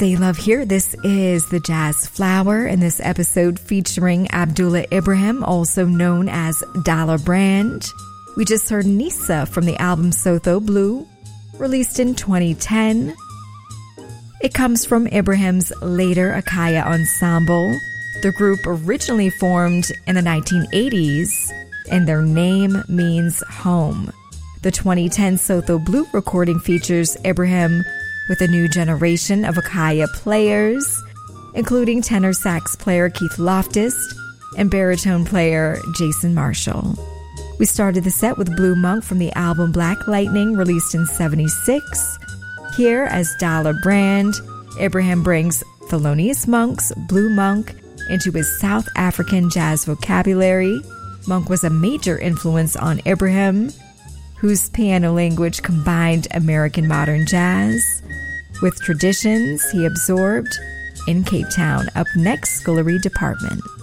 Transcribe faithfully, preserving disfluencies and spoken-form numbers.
They Love Here. This is the Jazz Flower, in this episode featuring Abdullah Ibrahim, also known as Dollar Brand. We just heard Nisa from the album Sotho Blue, released in twenty ten. It comes from Ibrahim's later Akaya Ensemble. The group originally formed in the nineteen eighties, and their name means home. The twenty ten Sotho Blue recording features Ibrahim with a new generation of Akaya players, including tenor sax player Keith Loftus and baritone player Jason Marshall. We started the set with Blue Monk from the album Black Lightning, released in seventy-six. Here, as Dollar Brand, Ibrahim brings Thelonious Monk's Blue Monk into his South African jazz vocabulary. Monk was a major influence on Ibrahim, whose piano language combined American modern jazz with traditions he absorbed in Cape Town. Up next, Scullery Department.